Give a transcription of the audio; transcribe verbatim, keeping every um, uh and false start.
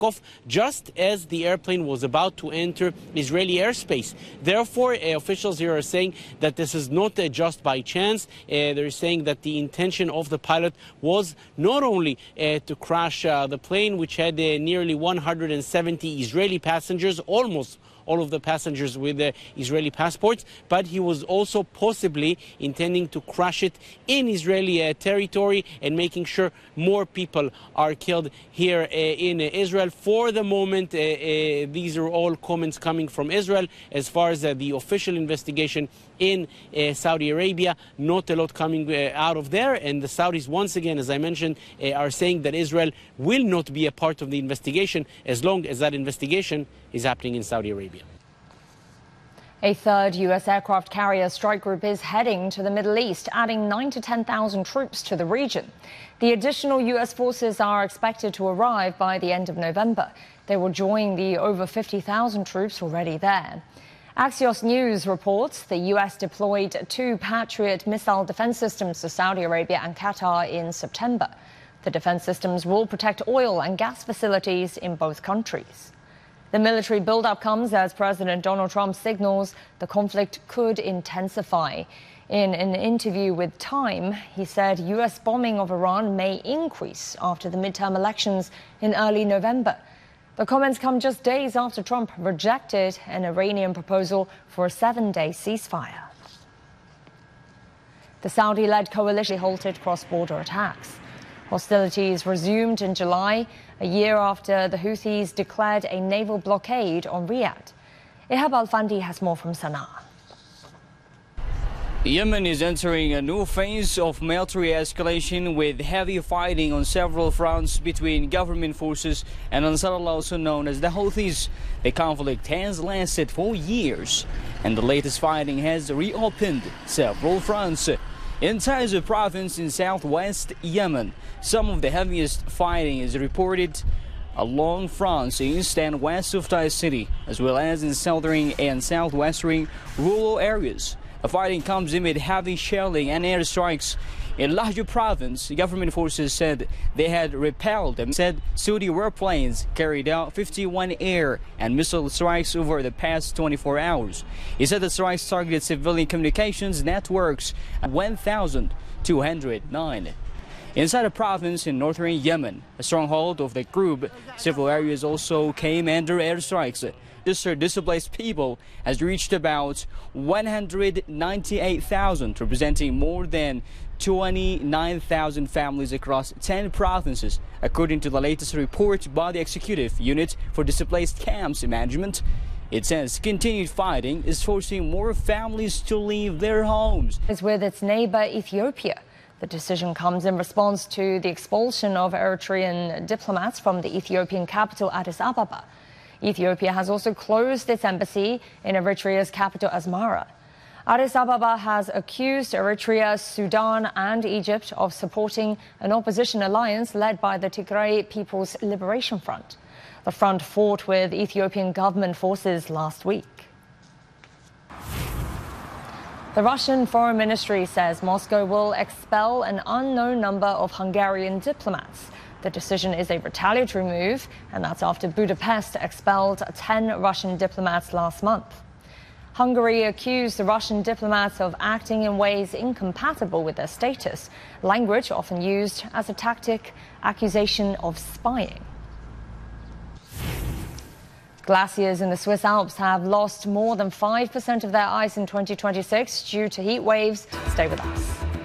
off just as the airplane was about to enter Israeli airspace. Therefore, uh, officials here are saying that this is not uh, just by chance. Uh, they're saying that the intention of the pilot was not only uh, to crash uh, the plane, which had uh, nearly one hundred seventy Israeli passengers, almost all of the passengers with uh, Israeli passports, but he was also possibly intending to crash it in Israeli uh, territory and making sure more people are killed here uh, in uh, Israel. For the moment, uh, uh, these are all comments coming from Israel. As far as uh, the official investigation in uh, Saudi Arabia, not a lot coming uh, out of there. And the Saudis, once again, as I mentioned, uh, are saying that Israel will not be a part of the investigation as long as that investigation is happening in Saudi Arabia. A third U S aircraft carrier strike group is heading to the Middle East, adding nine to ten thousand troops to the region. The additional U S forces are expected to arrive by the end of November. They will join the over fifty thousand troops already there. Axios News reports the U S deployed two Patriot missile defense systems to Saudi Arabia and Qatar in September. The defense systems will protect oil and gas facilities in both countries. The military buildup comes as President Donald Trump signals the conflict could intensify. In an interview with Time, he said U S bombing of Iran may increase after the midterm elections in early November. The comments come just days after Trump rejected an Iranian proposal for a seven-day ceasefire. The Saudi-led coalition halted cross-border attacks. Hostilities resumed in July, a year after the Houthis declared a naval blockade on Riyadh. Ihab Al-Fandi has more from Sana'a. Yemen is entering a new phase of military escalation with heavy fighting on several fronts between government forces and Ansar Allah, also known as the Houthis. The conflict has lasted for years, and the latest fighting has reopened several fronts. In Taiz province in southwest Yemen, some of the heaviest fighting is reported along fronts east and west of Taiz city, as well as in southern and southwestern rural areas. The fighting comes amid heavy shelling and airstrikes. In Lahj province, government forces said they had repelled and said Saudi warplanes carried out fifty-one air and missile strikes over the past twenty-four hours. He said the strikes targeted civilian communications networks at one thousand two hundred nine. Inside a province in northern Yemen, a stronghold of the group, several areas also came under airstrikes. This displaced people has reached about one hundred ninety-eight thousand, representing more than twenty-nine thousand families across ten provinces, according to the latest report by the Executive Unit for Displaced Camps Management. It says continued fighting is forcing more families to leave their homes. It's with its neighbor Ethiopia. The decision comes in response to the expulsion of Eritrean diplomats from the Ethiopian capital Addis Ababa. Ethiopia has also closed its embassy in Eritrea's capital Asmara. Addis Ababa has accused Eritrea, Sudan and Egypt of supporting an opposition alliance led by the Tigray People's Liberation Front. The front fought with Ethiopian government forces last week. The Russian Foreign Ministry says Moscow will expel an unknown number of Hungarian diplomats. The decision is a retaliatory move, and that's after Budapest expelled ten Russian diplomats last month. Hungary accused the Russian diplomats of acting in ways incompatible with their status, language often used as a tactic accusation of spying. Glaciers in the Swiss Alps have lost more than five percent of their ice in twenty twenty-six due to heat waves. Stay with us.